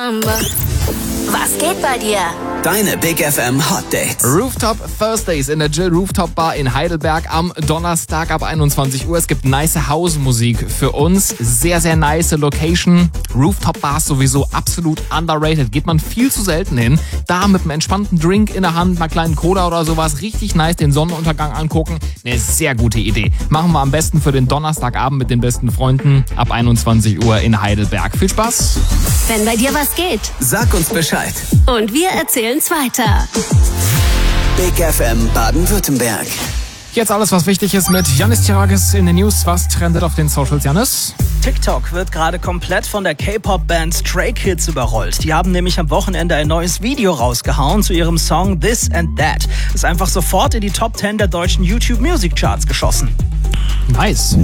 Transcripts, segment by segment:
Was geht bei dir? Deine Big FM Hot Dates. Rooftop Thursdays in der Jill Rooftop Bar in Heidelberg am Donnerstag ab 21 Uhr. Es gibt nice Hausmusik für uns. Sehr, sehr nice Location. Rooftop Bars sowieso absolut underrated. Geht man viel zu selten hin. Da mit einem entspannten Drink in der Hand, einer kleinen Cola oder sowas. Richtig nice den Sonnenuntergang angucken. Eine sehr gute Idee. Machen wir am besten für den Donnerstagabend mit den besten Freunden ab 21 Uhr in Heidelberg. Viel Spaß. Wenn bei dir was geht. Sag uns Bescheid. Und wir erzählen's weiter. Big FM Baden-Württemberg. Jetzt alles, was wichtig ist mit Janis Tirages in den News. Was trendet auf den Socials, Janis? TikTok wird gerade komplett von der K-Pop-Band Stray Kids überrollt. Die haben nämlich am Wochenende ein neues Video rausgehauen zu ihrem Song This and That. Ist einfach sofort in die Top 10 der deutschen YouTube Music Charts geschossen. Nice.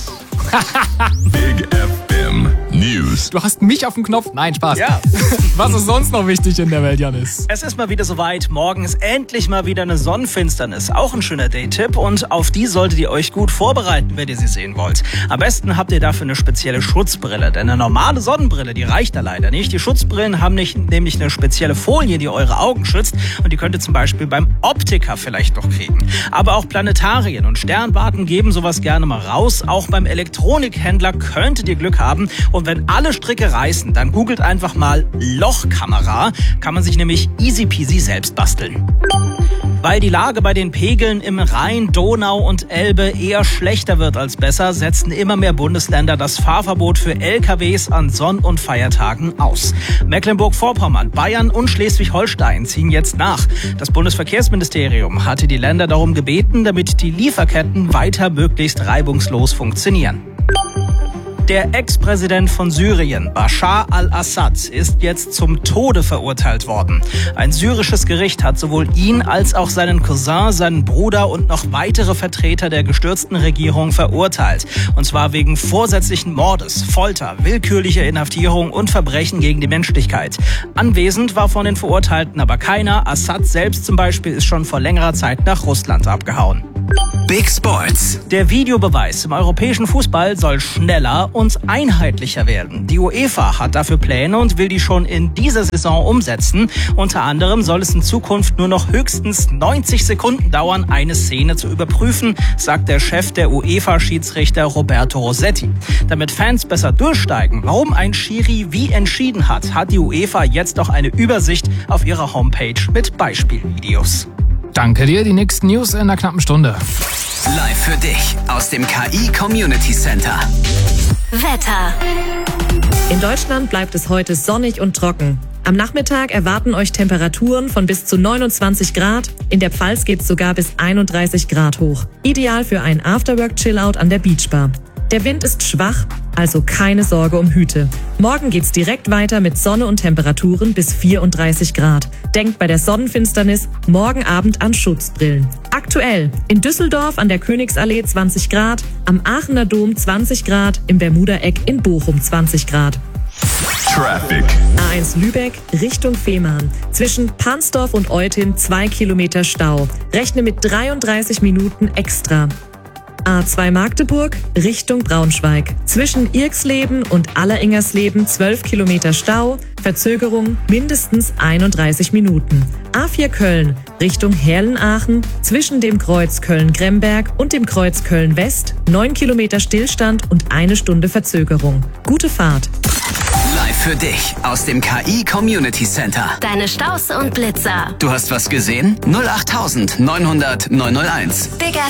Big FM News. Du hast mich auf dem Knopf. Nein, Spaß. Ja. Was ist sonst noch wichtig in der Welt, Janis? Es ist mal wieder soweit. Morgen ist endlich mal wieder eine Sonnenfinsternis. Auch ein schöner Date-Tipp. Und auf die solltet ihr euch gut vorbereiten, wenn ihr sie sehen wollt. Am besten habt ihr dafür eine spezielle Schutzbrille. Denn eine normale Sonnenbrille, die reicht da leider nicht. Die Schutzbrillen haben nämlich eine spezielle Folie, die eure Augen schützt. Und die könnt ihr zum Beispiel beim Optiker vielleicht noch kriegen. Aber auch Planetarien und Sternwarten geben sowas gerne mal raus. Auch beim Elektronikhändler könntet ihr Glück haben. Und wenn alle Stricke reißen, dann googelt einfach mal Lochkamera. Kann man sich nämlich easy peasy selbst basteln. Weil die Lage bei den Pegeln im Rhein, Donau und Elbe eher schlechter wird als besser, setzen immer mehr Bundesländer das Fahrverbot für LKWs an Sonn- und Feiertagen aus. Mecklenburg-Vorpommern, Bayern und Schleswig-Holstein ziehen jetzt nach. Das Bundesverkehrsministerium hatte die Länder darum gebeten, damit die Lieferketten weiter möglichst reibungslos funktionieren. Der Ex-Präsident von Syrien, Bashar al-Assad, ist jetzt zum Tode verurteilt worden. Ein syrisches Gericht hat sowohl ihn als auch seinen Cousin, seinen Bruder und noch weitere Vertreter der gestürzten Regierung verurteilt. Und zwar wegen vorsätzlichen Mordes, Folter, willkürlicher Inhaftierung und Verbrechen gegen die Menschlichkeit. Anwesend war von den Verurteilten aber keiner. Assad selbst zum Beispiel ist schon vor längerer Zeit nach Russland abgehauen. Big Sports. Der Videobeweis im europäischen Fußball soll schneller und einheitlicher werden. Die UEFA hat dafür Pläne und will die schon in dieser Saison umsetzen. Unter anderem soll es in Zukunft nur noch höchstens 90 Sekunden dauern, eine Szene zu überprüfen, sagt der Chef der UEFA-Schiedsrichter Roberto Rossetti. Damit Fans besser durchsteigen, warum ein Schiri wie entschieden hat, hat die UEFA jetzt auch eine Übersicht auf ihrer Homepage mit Beispielvideos. Danke dir. Die nächsten News in einer knappen Stunde. Live für dich aus dem KI Community Center. Wetter. In Deutschland bleibt es heute sonnig und trocken. Am Nachmittag erwarten euch Temperaturen von bis zu 29 Grad. In der Pfalz geht's sogar bis 31 Grad hoch. Ideal für ein Afterwork-Chillout an der Beachbar. Der Wind ist schwach, also keine Sorge um Hüte. Morgen geht's direkt weiter mit Sonne und Temperaturen bis 34 Grad. Denkt bei der Sonnenfinsternis morgen Abend an Schutzbrillen. Aktuell in Düsseldorf an der Königsallee 20 Grad, am Aachener Dom 20 Grad, im Bermuda-Eck in Bochum 20 Grad. Traffic. A1 Lübeck Richtung Fehmarn. Zwischen Pansdorf und Eutin 2 Kilometer Stau. Rechne mit 33 Minuten extra. A2 Magdeburg Richtung Braunschweig. Zwischen Irxleben und Alleringersleben 12 Kilometer Stau, Verzögerung mindestens 31 Minuten. A4 Köln Richtung Herlenaachen. Zwischen dem Kreuz Köln-Gremberg und dem Kreuz Köln-West 9 Kilometer Stillstand und 1 Stunde Verzögerung. Gute Fahrt. Live für dich aus dem KI Community Center. Deine Staus und Blitzer. Du hast was gesehen? 08900 901. Big